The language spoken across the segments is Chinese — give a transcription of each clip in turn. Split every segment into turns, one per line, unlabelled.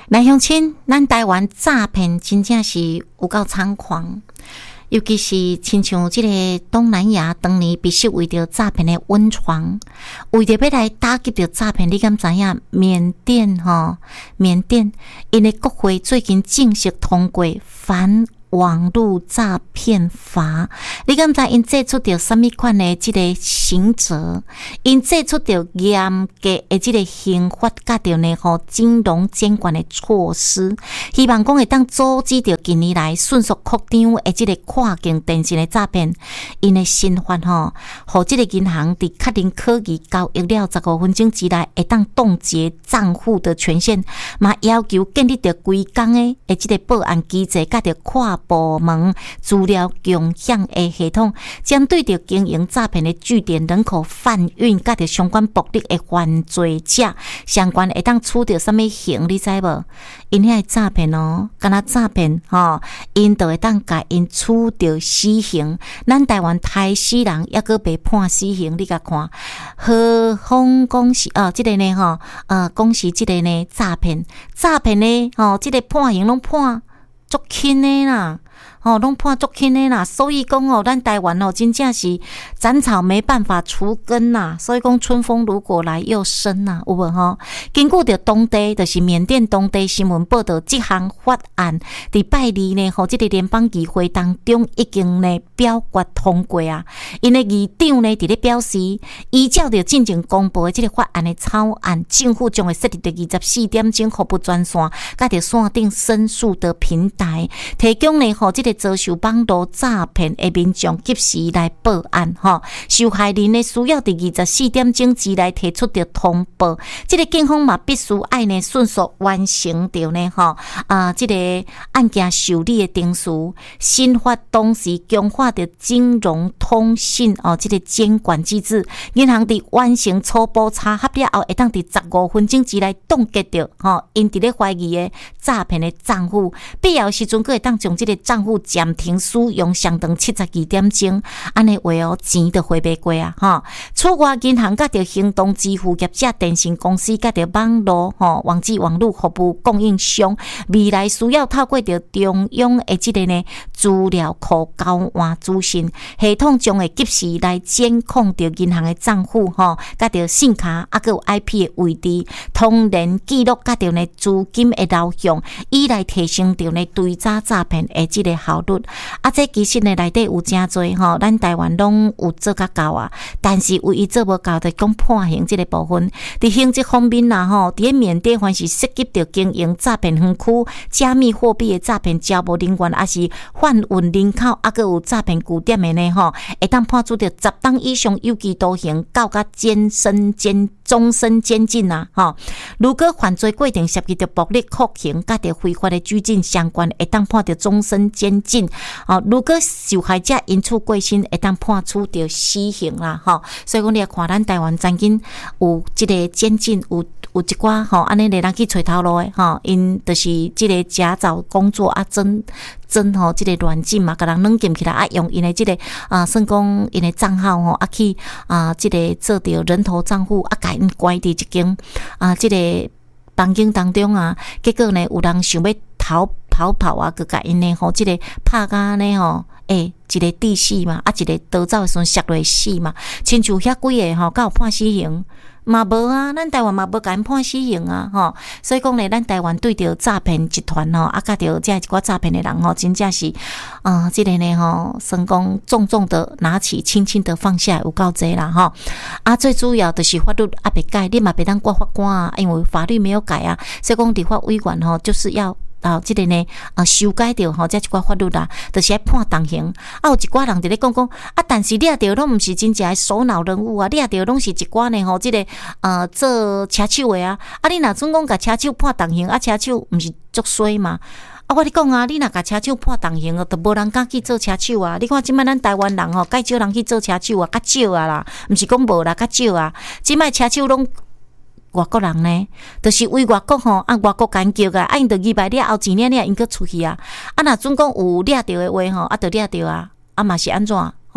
来乡亲，咱台湾诈骗真正是有够猖狂，尤其是亲像这个东南亚当年必须为着诈骗的温床，为着要来打击着诈骗，你敢知影？缅甸因的国会最近正式通过反网络诈骗法，你敢知因制出着什么款的这个刑责？因制出着严格的这个刑法，甲着呢金融监管的措施，希望讲会当阻止着近年来迅速扩张的这个跨境电信的诈骗。因的新法互这个银行伫确定可疑交易了15分钟之内会当冻结账户的权限，嘛要求建立着规工的这个报案机制，甲着跨部门资料共享的系统，针对着经营诈骗的据点、人口贩运，甲着相关暴力的犯罪者，相关会当处着什么刑？你知无？因遐诈骗敢若诈骗因就会当甲因处着死刑。咱台湾台死人抑阁被判死刑，你甲看，何况讲是这个呢讲是这个呢诈骗呢这个判刑拢判足轻的啦，拢判足轻的啦，所以讲咱台湾真正是斩草没办法除根啦，所以讲春风如果来又生啦，有无经过着当地就是缅甸当地新闻报道，这项法案伫拜二呢，这个联邦议会当中已经呢表决通过啊。因的议长呢伫咧表示，依照着进前公布的这个法案的草案，政府将会设立着24点钟服务专线，甲着线顶申诉的平台，提供呢这个遭受网络诈骗的民众及时来报案受害人呢需要伫24点钟之内提出着通报，这个警方嘛必须爱呢迅速完成着呢这个案件受理的程序。新法同时强化着金融通信这个监管机制，银行伫完成初步查核了后，会当伫15分钟之内冻结着因伫咧怀疑的诈骗的账户，必要时阵佫会当将这个账户暂停使用上长72点钟，安尼话钱就回不过啊此外，银行甲着行动支付业者、电信公司甲着网络网际网络服务供应商，未来需要透过着中央的这个呢资料库交换资讯系统，将会及时来监控着银行的账户甲着信卡还有 IP 的位置、通联记录甲着呢资金的流向，以来提升着呢追查诈骗的这个效率。这其实呢内底有真多咱台湾拢有做甲到啊，但是唯一做无到的讲判刑这个部分，伫刑责方面啦伫咧缅甸凡是涉及着经营诈骗园区、加密货币的诈骗招募人员，还是贩运人口，还有诈骗据点的呢会当判处着10档以上有期徒刑，到甲终身监禁啊如果犯罪过程涉及着暴力酷刑，甲着非法的拘禁相关，会当判着终身监禁如果受害者因此过身，会当判处着死刑啦所以讲你看咱台湾曾经有这个监禁有一寡安尼让人去找头路的因就是这个假找工作真这个软禁嘛，甲人软禁起来用因的这个算讲因的账号去这个做着人头账户甲因关伫一间这个房间当中结果呢有人想要逃跑佮甲因呢这个拍甲呢一个致死嘛，一个逃走的时阵摔落死嘛，亲像遐几个敢有判死刑嘛无咱台湾嘛无甲因判死刑所以讲呢，咱台湾对着诈骗集团甲着这一寡诈骗的人真正是这个呢算讲重重的拿起，轻轻的放下，有够济啦最主要就是法律未改，你嘛别当怪法官因为法律没有改所以讲立法委员就是要这个呢修改掉这一寡法律啦，就是要判重刑有一寡人伫咧讲但是掠着拢毋是真正的首脑人物掠着拢是一寡呢这个做车手的你若总讲甲车手判重刑车手毋是足衰嘛我你讲你若甲车手判重刑就无人敢去做车手你看即摆咱台湾人介少人去做车手较少啦，毋是讲无啦，较少即摆车手拢外国人呢，就是为外国外国干叫因就200了后钱了因搁出去若总讲有掠着的话就掠着嘛是安怎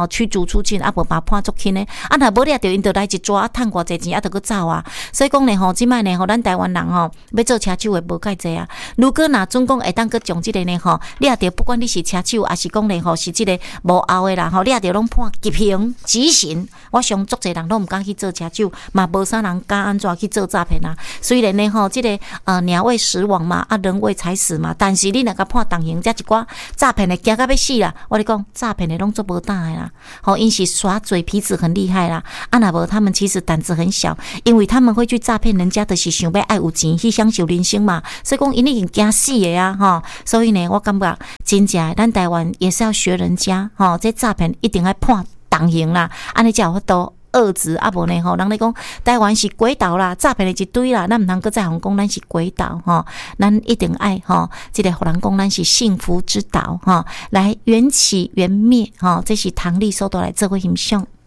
驱逐出境，啊无把判足轻的，啊若无掠着因就来一抓，趁偌济钱，啊，就去走啊。所以讲呢即摆呢咱台湾人要做车手的无介济啊。如果若准讲会当去将即个呢掠着，不管你是车手，还是讲呢是即个无后的啦掠着拢判极刑极刑，我想足济人拢毋敢去做车手，嘛无啥人敢安怎去做诈骗啊。虽然呢即个鸟为食亡嘛，人为财死嘛，但是你若甲判重刑，遮一寡诈骗的惊到要死啦。我咧讲诈骗的拢做无胆的啦，因是耍嘴皮子很厉害啦。若无他们其实胆子很小，因为他们会去诈骗人家，就是想要爱有钱去享受人生嘛。所以讲因已经惊死的啊，所以呢，我感觉真正咱台湾也是要学人家，这诈骗一定要判重刑啦，安尼才有法度遏制。啊无呢人咧讲台湾是鬼岛啦，诈骗的一堆啦，咱毋通搁再讲咱是鬼岛咱一定爱这个互人讲咱是幸福之岛来缘起缘灭这是唐立所都来做伙欣赏。